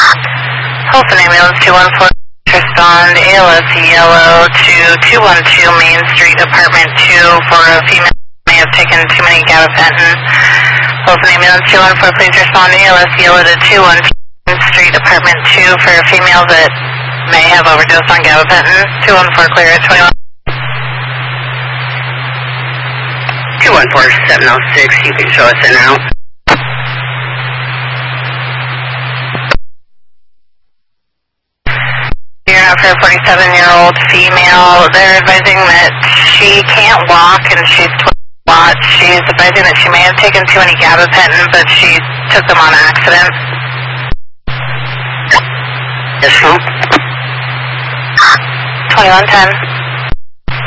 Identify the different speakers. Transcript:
Speaker 1: Holston Ambulance 214, respond ALS yellow to 212 Main Street, apartment 2 for a female who may have taken too many gabapentin. Holston Ambulance 214, please respond ALS yellow to 212 Main Street, apartment 2 for a female that may have overdosed on gabapentin. 214 clear at 21.
Speaker 2: 214-706, you can show us in out.
Speaker 1: For a 47-year-old female, they're advising that she can't walk and she's 12 a lot. She's advising that she may have taken too many gabapentin, but she took them on accident.
Speaker 2: Yes, ma'am.
Speaker 1: 2110.